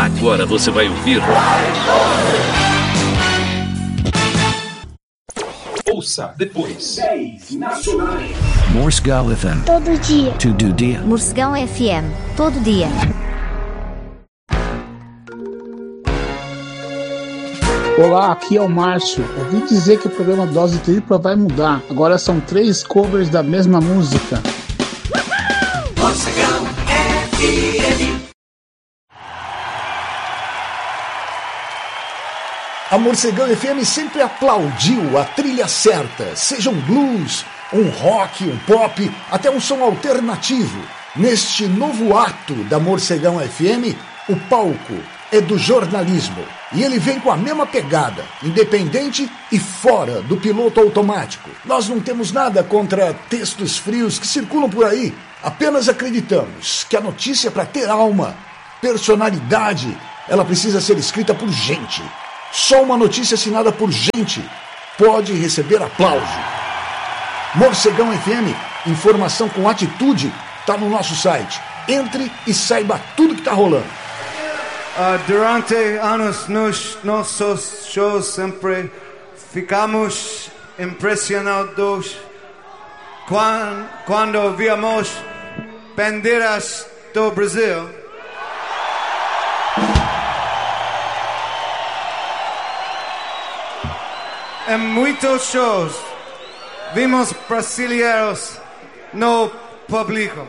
Agora você vai ouvir. Ouça depois. 10 nacionais. Morsegal FM. Todo dia. Todo dia. Morsegal FM. Todo dia. Olá, aqui é o Márcio. Ouvi dizer que o programa Dose Tripla vai mudar. Agora são 3 covers da mesma música. Morsegal FM. A Morsegal FM sempre aplaudiu a trilha certa, seja um blues, um rock, um pop, até um som alternativo. Neste novo ato da Morsegal FM, o palco é do jornalismo e ele vem com a mesma pegada, independente e fora do piloto automático. Nós não temos nada contra textos frios que circulam por aí, apenas acreditamos que a notícia, para ter alma, personalidade, ela precisa ser escrita por gente. Só uma notícia assinada por gente pode receber aplauso. Morcegão FM, informação com atitude, está no nosso site. Entre e saiba tudo que está rolando. Durante anos nossos shows sempre ficamos impressionados quando víamos bandeiras do Brasil. Em muitos shows vimos brasileiros no público.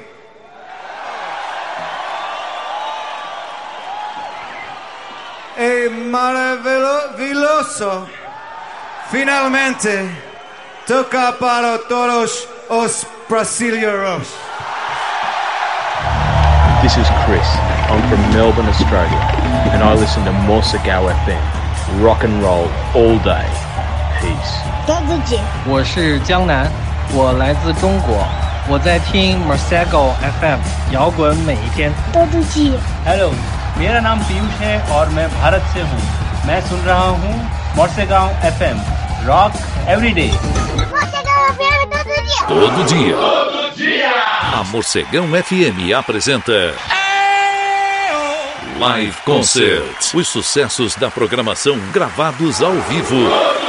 É maravilhoso finalmente tocar para todos os brasileiros. This is Chris. I'm from Melbourne, Australia, and I listen to Morsegal FM. Rock and roll all day. Peace. todo dia。 我是江南，我来自中国，我在听 Morsegal FM， 摇滚每一天。 todo dia。 Hello， मेरा नाम पीयूष है और मैं भारत से हूँ। मैं सुन रहा हूँ Morsegal FM, Rock Every Day। Morsegal FM todo dia. Todo dia. Todo dia. A Morcegão FM apresenta Live Concert. Os sucessos da programação gravados ao vivo.